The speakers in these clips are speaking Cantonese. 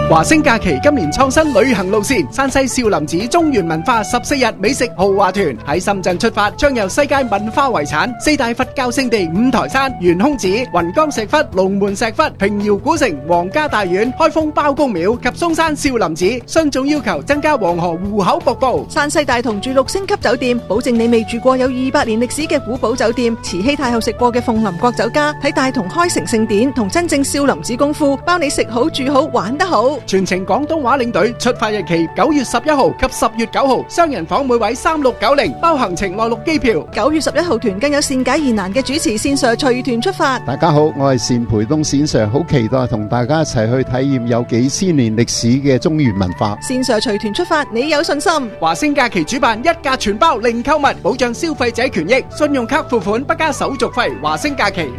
華星假期今年創新旅行路線，山西少林寺中原文化14日美食豪華團喺深圳出發，將由世界文化遺產、四大佛教聖地五台山、懸空寺、雲岡石窟、龍門石窟、平遙古城、皇家大院、開封包公廟及嵩山少林寺，徇眾要求增加黃河戶口瀑布。 山西大同住6星級酒店，保證你未住過有200年歷史嘅古堡酒店，慈禧太后食過嘅鳳林國酒家，睇大同開城聖典同真正少林寺功夫，包你食好住好玩得好。 全程廣東話領隊，出發日期9月11號及10月9號，雙人房每位3690，包行程內陸機票。 9月11號團更有善解疑難嘅主持線Sir隨團出發。 大家好，我係單培東線Sir，好期待同大家一齊去體驗有幾千年歷史嘅中原文化。 線Sir隨團出發，你有信心？ 華星假期主辦一價全包零購物，保障消費者權益，信用卡付款不加手續費。華星假期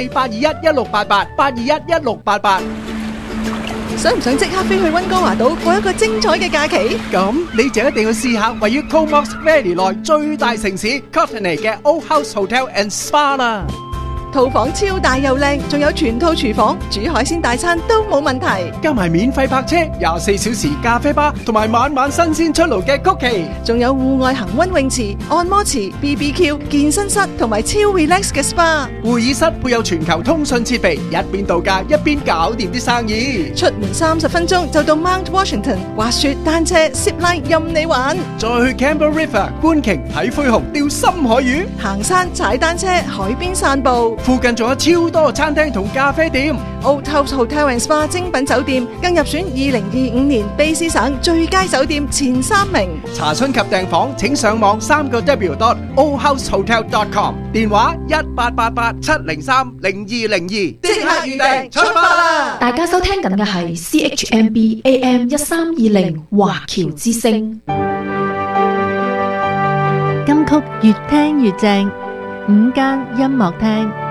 604-821-1688，821-1688。 想唔想即刻飛去溫哥華島過一個精彩嘅假期？ 咁你就一定要試下位於 Comox Valley 內最大城市 Courtenay 嘅 Old House Hotel and Spa 啦。 套房超大又靚，仲有全套廚房，煮海鮮大餐都冇問題。 加埋免費泊車、24小時咖啡吧，同埋晚晚新鮮出爐嘅曲奇， 仲有戶外恒溫泳池、按摩池、BBQ、健身室同埋超 relax 嘅 SPA。 會議室配有全球通訊設備，一邊度假一邊搞掂啲生意。 出門30分鐘就到 Mount Washington，滑雪、單車、zip line 任你玩。 再去 Campbell River 觀鯨、睇灰熊、釣深海魚， 行山、踩單車、海邊散步。 附近仲有超多餐廳同咖啡店。 Old House Hotel and Spa 精品酒店更入選2025年卑詩省最佳酒店前3名。 查詢及訂房請上網3w.oldhousehotel.com， 電話1888-703-0202，即刻預訂出發啦！ 大家收聽緊嘅係 CHMB AM 1320華僑之聲。 金曲越聽越正，午間音樂廳。